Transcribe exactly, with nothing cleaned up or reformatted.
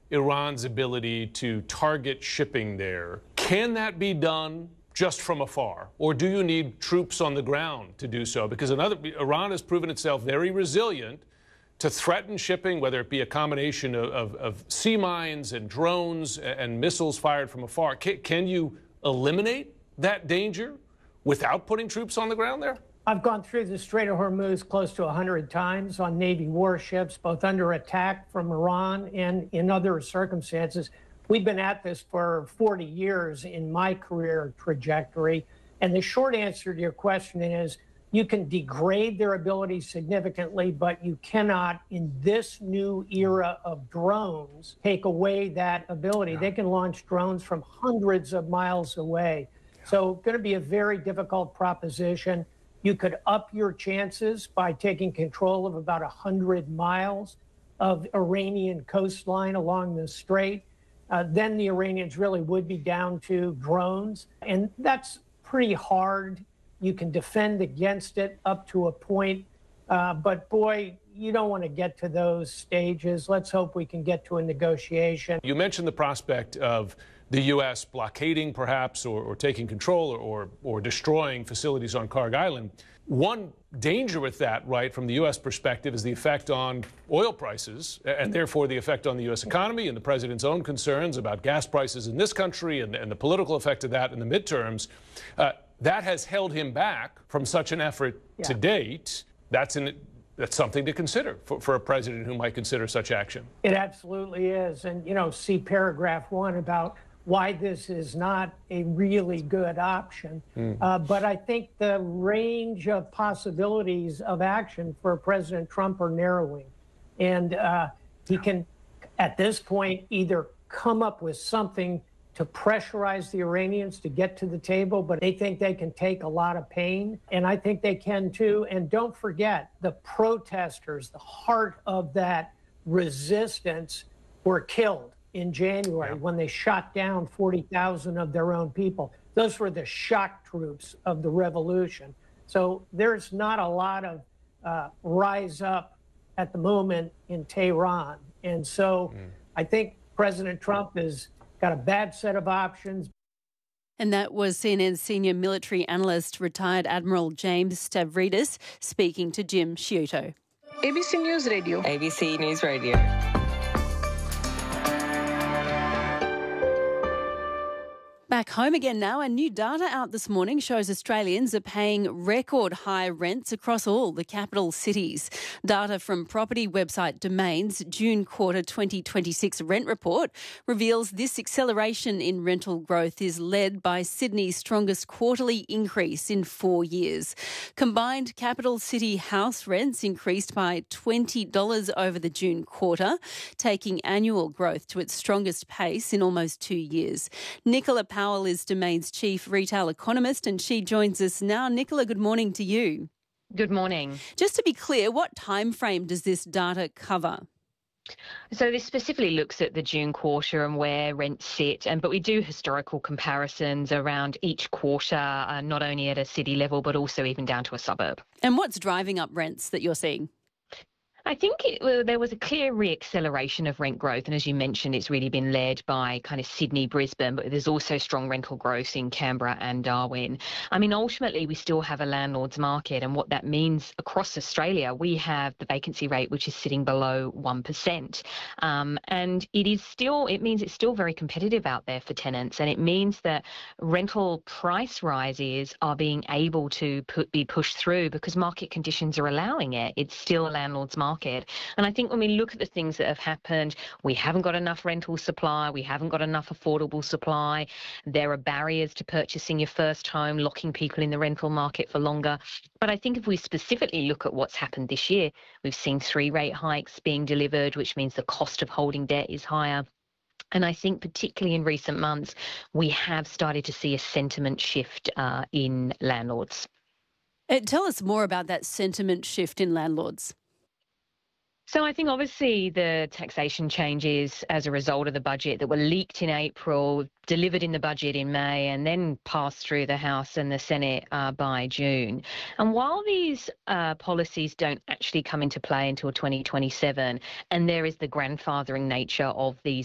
Iran's ability to target shipping there. Can that be done just from afar? Or do you need troops on the ground to do so? Because another, Iran has proven itself very resilient to threaten shipping, whether it be a combination of, of, of sea mines and drones and missiles fired from afar. Can, can you eliminate that danger without putting troops on the ground there? I've gone through the Strait of Hormuz close to one hundred times on Navy warships, both under attack from Iran and in other circumstances. We've been at this for forty years in my career trajectory. And the short answer to your question is you can degrade their ability significantly, but you cannot, in this new era of drones, take away that ability. Yeah. They can launch drones from hundreds of miles away. Yeah. So going to be a very difficult proposition. You could up your chances by taking control of about one hundred miles of Iranian coastline along the strait. Uh, then the Iranians really would be down to drones. And that's pretty hard. You can defend against it up to a point. Uh, but boy, you don't want to get to those stages. Let's hope we can get to a negotiation. You mentioned the prospect of the U S blockading, perhaps, or, or taking control or, or, or destroying facilities on Karg Island. One danger with that, right, from the U S perspective, is the effect on oil prices, and therefore the effect on the U S economy and the president's own concerns about gas prices in this country and, and the political effect of that in the midterms. Uh, that has held him back from such an effort yeah. to date. That's an That's something to consider for, for a president who might consider such action. It absolutely is. And, you know, see paragraph one about why this is not a really good option. Mm. Uh, but I think the range of possibilities of action for President Trump are narrowing. And uh, he can, at this point, either come up with something to pressurize the Iranians to get to the table, but they think they can take a lot of pain, and I think they can too. And don't forget, the protesters, the heart of that resistance, were killed in January yeah. when they shot down forty thousand of their own people. Those were the shock troops of the revolution. So there's not a lot of uh, rise up at the moment in Tehran. And so mm. I think President Trump is got a bad set of options. And that was C N N's senior military analyst, retired Admiral James Stavridis, speaking to Jim Sciutto. A B C News Radio. A B C News Radio. Back home again now, and new data out this morning shows Australians are paying record high rents across all the capital cities. Data from property website Domain's June quarter twenty twenty-six rent report reveals this acceleration in rental growth is led by Sydney's strongest quarterly increase in four years. Combined capital city house rents increased by twenty dollars over the June quarter, taking annual growth to its strongest pace in almost two years. Nicola Powell is Domain's chief retail economist, and she joins us now. Nicola, good morning to you. Good morning. Just to be clear, what time frame does this data cover? So this specifically looks at the June quarter and where rents sit, and but we do historical comparisons around each quarter, uh, not only at a city level but also even down to a suburb. And what's driving up rents that you're seeing? I think it, well, there was a clear re-acceleration of rent growth. And as you mentioned, it's really been led by kind of Sydney, Brisbane, but there's also strong rental growth in Canberra and Darwin. I mean, ultimately, we still have a landlord's market. And what that means across Australia, we have the vacancy rate, which is sitting below one percent. Um, and it is still, it means it's still very competitive out there for tenants. And it means that rental price rises are being able to put, be pushed through because market conditions are allowing it. It's still a landlord's market. And I think when we look at the things that have happened, we haven't got enough rental supply, we haven't got enough affordable supply, there are barriers to purchasing your first home, locking people in the rental market for longer. But I think if we specifically look at what's happened this year, we've seen three rate hikes being delivered, which means the cost of holding debt is higher. And I think particularly in recent months, we have started to see a sentiment shift uh, in landlords. Uh, tell us more about that sentiment shift in landlords. So I think obviously the taxation changes as a result of the budget that were leaked in April, delivered in the budget in May, and then passed through the House and the Senate uh, by June. And while these uh, policies don't actually come into play until twenty twenty-seven, and there is the grandfathering nature of these